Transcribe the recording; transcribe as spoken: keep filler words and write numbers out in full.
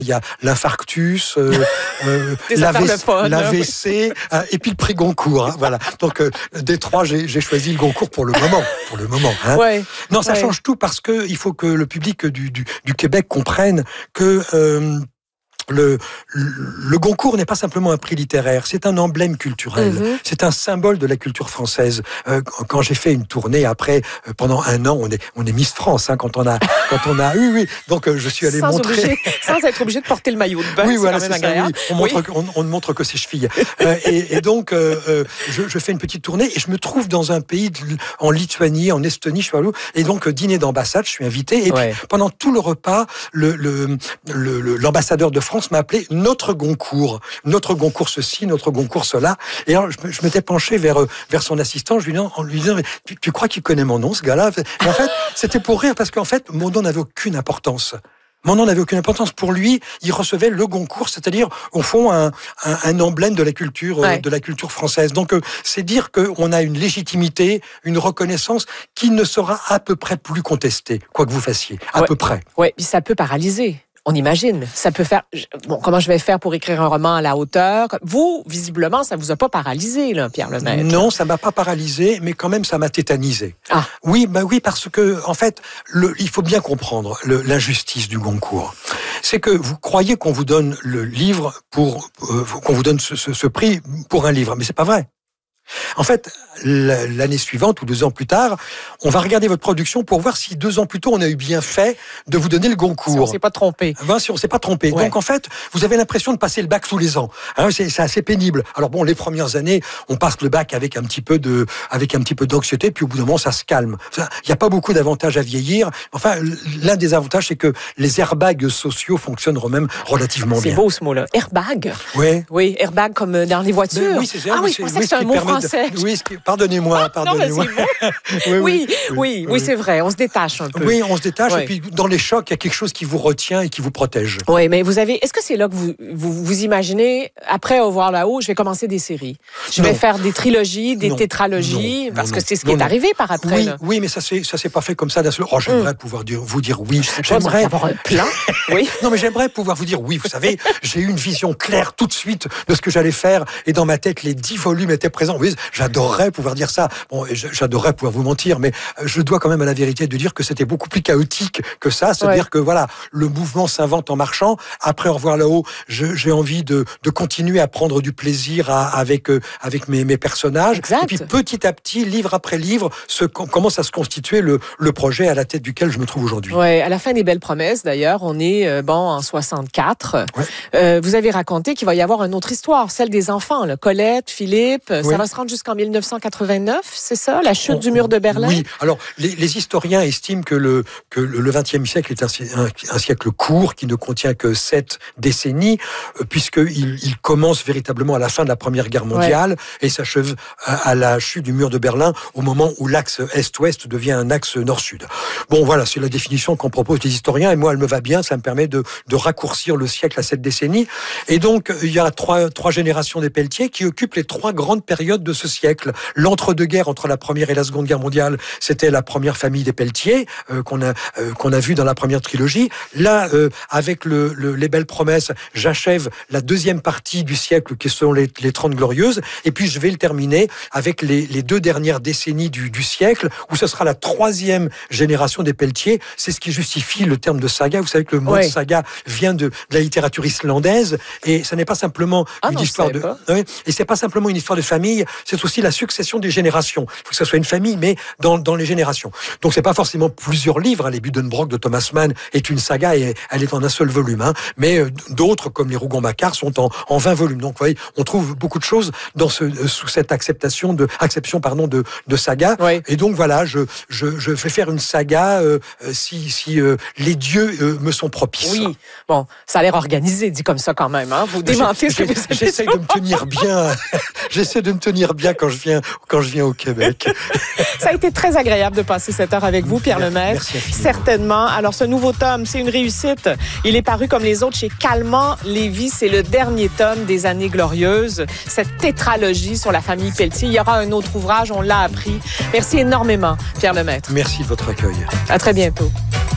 Il y a l'infarctus, euh, euh, l'A V C euh, et puis le prix Goncourt. Hein, voilà. Donc euh, des trois, j'ai, j'ai choisi le Goncourt pour le moment. Pour le moment. Hein. Ouais, non, ça ouais. change tout parce que il faut que le public du, du, du Québec comprenne que euh, Le, le Goncourt n'est pas simplement un prix littéraire, c'est un emblème culturel, mmh. c'est un symbole de la culture française. Euh, quand j'ai fait une tournée après, euh, pendant un an, on est, on est Miss France, hein, quand on a, quand on a, oui, oui. Donc euh, je suis allé sans montrer, obligé, sans être obligé de porter le maillot de bain. Oui, c'est voilà, quand même c'est ça. Oui. On, montre, oui. on, on ne montre que ses chevilles. euh, et, et donc, euh, euh, je, je fais une petite tournée et je me trouve dans un pays de, en Lituanie, en Estonie, je suis allé, et donc euh, dîner d'ambassade, je suis invité. Et ouais. puis pendant tout le repas, le, le, le, le, l'ambassadeur de France m'a appelé notre Goncourt, notre Goncourt ceci, notre Goncourt cela. Et alors, je, je m'étais penché vers, vers son assistant, je lui disais, en lui disant, mais tu, tu crois qu'il connaît mon nom, ce gars-là? Et en fait, c'était pour rire, parce qu'en fait, mon nom n'avait aucune importance. Mon nom n'avait aucune importance. Pour lui, il recevait le Goncourt, c'est-à-dire, au fond, un, un, un emblème de la culture, ouais. de la culture française. Donc, euh, c'est dire qu'on a une légitimité, une reconnaissance qui ne sera à peu près plus contestée, quoi que vous fassiez. À ouais. peu près. Oui, puis ça peut paralyser. On imagine, ça peut faire... Bon, comment je vais faire pour écrire un roman à la hauteur? Vous, visiblement, ça vous a pas paralysé, là, Pierre Lemaitre. Non, ça m'a pas paralysé, mais quand même, ça m'a tétanisé. Ah. Oui, bah oui, parce que, en fait, le, il faut bien comprendre le, l'injustice du Goncourt. C'est que vous croyez qu'on vous donne le livre pour... Euh, qu'on vous donne ce, ce, ce prix pour un livre, mais c'est pas vrai. En fait, l'année suivante ou deux ans plus tard, on va regarder votre production pour voir si deux ans plus tôt on a eu bien fait de vous donner le Goncourt. Si on s'est pas trompé. Ben, si on s'est pas trompé. Ouais. Donc en fait, vous avez l'impression de passer le bac tous les ans. Hein, c'est, c'est assez pénible. Alors bon, les premières années, on passe le bac avec un petit peu de, avec un petit peu d'anxiété, puis au bout d'un moment, ça se calme. Il n'y a pas beaucoup d'avantages à vieillir. Enfin, l'un des avantages, c'est que les airbags sociaux fonctionnent même relativement c'est bien. C'est beau ce mot-là. Airbag. Oui. Oui, airbag comme dans les voitures. Ben, oui, c'est ça. Ah oui, je pensais que c'était un mot français. De... Oui, pardonnez-moi, pardonnez-moi. Non, mais c'est bon. oui, oui, oui, oui, oui, oui, c'est vrai. On se détache un peu. Oui, on se détache. Ouais. Et puis, dans les chocs, il y a quelque chose qui vous retient et qui vous protège. Oui, mais vous avez. Est-ce que c'est là que vous vous, vous imaginez après Au revoir là-haut, je vais commencer des séries, je non. vais faire des trilogies, des non. tétralogies, non. parce non, que c'est ce qui non, est non. arrivé par après. Oui, là. oui, mais ça c'est ça s'est pas fait comme ça d'un seul. Oh, j'aimerais mm. pouvoir dire, vous dire oui. J'aimerais avoir un plan. Oui. Non, mais j'aimerais pouvoir vous dire oui. Vous savez, j'ai eu une vision claire tout de suite de ce que j'allais faire, et dans ma tête, les dix volumes étaient présents. Oui, j'adorerais pouvoir dire ça. Bon, j'adorerais pouvoir vous mentir, mais je dois quand même à la vérité de dire que c'était beaucoup plus chaotique que ça. C'est-à-dire ouais. que voilà, le mouvement s'invente en marchant. Après, Au revoir là-haut, je, j'ai envie de, de continuer à prendre du plaisir à, avec euh, avec mes, mes personnages. Exact. Et puis petit à petit, livre après livre, se, commence à se constituer le, le projet à la tête duquel je me trouve aujourd'hui. Ouais, à la fin des Belles Promesses, d'ailleurs, on est euh, bon en soixante-quatre. Ouais. Euh, vous avez raconté qu'il va y avoir une autre histoire, celle des enfants, là. Colette, Philippe. Ouais. Ça va se rendre jusqu'en mille neuf cent quatre-vingt-neuf, c'est ça, la chute on, du mur de Berlin. Oui. Alors les, les historiens estiment que le que le vingtième siècle est un, un, un siècle court qui ne contient que sept décennies, euh, puisqu'il il commence véritablement à la fin de la Première Guerre mondiale ouais. et s'achève à, à la chute du mur de Berlin au moment où l'axe Est-Ouest devient un axe Nord-Sud. Bon, voilà, c'est la définition qu'en proposent les historiens, et moi, elle me va bien, ça me permet de, de raccourcir le siècle à sept décennies. Et donc, il y a trois, trois générations des Pelletier qui occupent les trois grandes périodes de ce siècle. L'entre-deux-guerres, entre la Première et la Seconde Guerre mondiale, c'était la première famille des Pelletier, euh, qu'on a, euh, qu'on a vu dans la première trilogie. Là, euh, avec le, le, les Belles Promesses, j'achève la deuxième partie du siècle, qui sont les, les Trente Glorieuses, et puis je vais le terminer avec les, les deux dernières décennies du, du siècle, où ce sera la troisième génération des Pelletier. C'est ce qui justifie le terme de saga. Vous savez que le mot ouais. saga vient de, de la littérature islandaise, et ça n'est pas simplement ah une non, histoire de, oui, et c'est pas simplement une histoire de famille, c'est aussi la succession des générations. Il faut que ça soit une famille, mais dans, dans les générations. Donc c'est pas forcément plusieurs livres. Les Buddenbrook de Thomas Mann est une saga et elle est en un seul volume, hein. Mais euh, d'autres, comme les Rougon-Macquart, sont en, en vingt volumes. Donc vous voyez, on trouve beaucoup de choses dans ce, euh, sous cette acceptation de, acception pardon, de, de saga. Oui. Et donc voilà, je, je, je vais faire une saga euh, si, si euh, les dieux euh, me sont propices. Oui, bon, ça a l'air organisé, dit comme ça quand même. Hein. Vous démentez ce que vous avez J'essaie de me tenir bien. J'essaie de me tenir bien quand je viens, quand je viens au Québec. Ça a été très agréable de passer cette heure avec vous, Pierre Lemaitre. Certainement. Alors, ce nouveau tome, c'est une réussite. Il est paru comme les autres chez Calment Lévy. C'est le dernier tome des Années Glorieuses. Cette tétralogie sur la famille Pelletier. Il y aura un autre ouvrage, on l'a appris. Merci énormément, Pierre Lemaitre. Merci de votre accueil. À très bientôt.